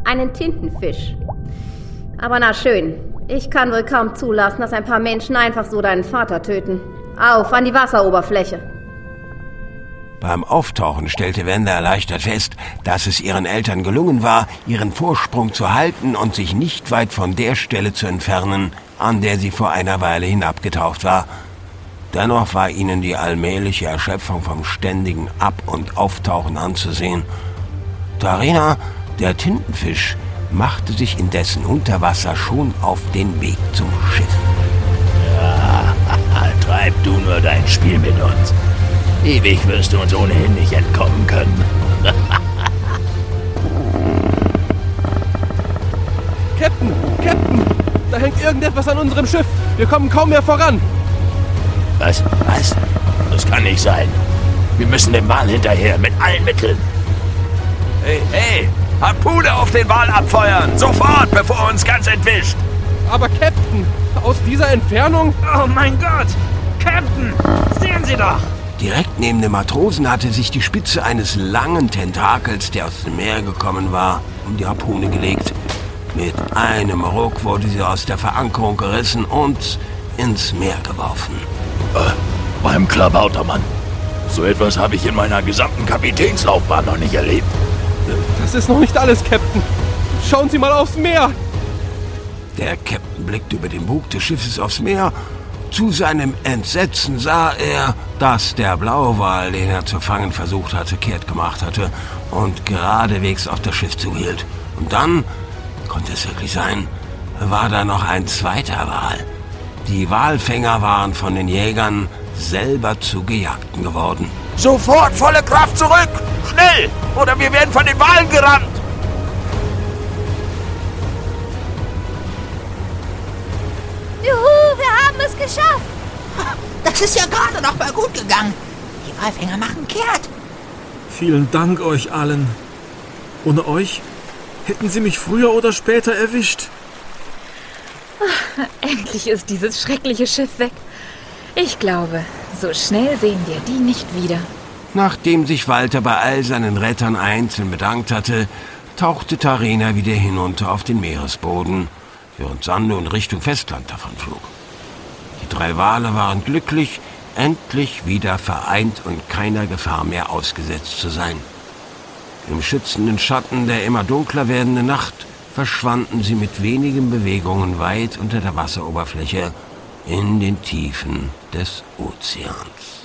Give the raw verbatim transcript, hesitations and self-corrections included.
einen Tintenfisch. Aber na schön, ich kann wohl kaum zulassen, dass ein paar Menschen einfach so deinen Vater töten. Auf, an die Wasseroberfläche. Beim Auftauchen stellte Wanda erleichtert fest, dass es ihren Eltern gelungen war, ihren Vorsprung zu halten und sich nicht weit von der Stelle zu entfernen, an der sie vor einer Weile hinabgetaucht war. Dennoch war ihnen die allmähliche Erschöpfung vom ständigen Ab- und Auftauchen anzusehen. Tarina, der Tintenfisch, machte sich indessen unter Wasser schon auf den Weg zum Schiff. Ja, treib du nur dein Spiel mit uns. Ewig wirst du uns ohnehin nicht entkommen können. Captain, Captain, da hängt irgendetwas an unserem Schiff. Wir kommen kaum mehr voran. Was? Was? Das kann nicht sein. Wir müssen dem Wal hinterher, mit allen Mitteln. Hey, hey, Harpune auf den Wal abfeuern! Sofort, bevor er uns ganz entwischt! Aber Captain, aus dieser Entfernung... Oh mein Gott! Captain, sehen Sie doch! Direkt neben den Matrosen hatte sich die Spitze eines langen Tentakels, der aus dem Meer gekommen war, um die Harpune gelegt. Mit einem Ruck wurde sie aus der Verankerung gerissen und ins Meer geworfen. Äh, beim Klabautermann. So etwas habe ich in meiner gesamten Kapitänslaufbahn noch nicht erlebt. Das ist noch nicht alles, Captain. Schauen Sie mal aufs Meer. Der Captain blickte über den Bug des Schiffes aufs Meer. Zu seinem Entsetzen sah er, dass der Blauwal, den er zu fangen versucht hatte, kehrt gemacht hatte und geradewegs auf das Schiff zuhielt. Und dann, konnte es wirklich sein, war da noch ein zweiter Wal. Die Walfänger waren von den Jägern selber zu Gejagten geworden. Sofort volle Kraft zurück! Schnell! Oder wir werden von den Walen gerammt! Juhu, wir haben es geschafft! Das ist ja gerade noch mal gut gegangen. Die Walfänger machen kehrt. Vielen Dank euch allen. Ohne euch hätten sie mich früher oder später erwischt. Ach, endlich ist dieses schreckliche Schiff weg. Ich glaube, so schnell sehen wir die nicht wieder. Nachdem sich Walter bei all seinen Rettern einzeln bedankt hatte, tauchte Tarina wieder hinunter auf den Meeresboden, während Sando in Richtung Festland davonflog. Die drei Wale waren glücklich, endlich wieder vereint und keiner Gefahr mehr ausgesetzt zu sein. Im schützenden Schatten der immer dunkler werdenden Nacht verschwanden sie mit wenigen Bewegungen weit unter der Wasseroberfläche in den Tiefen des Ozeans.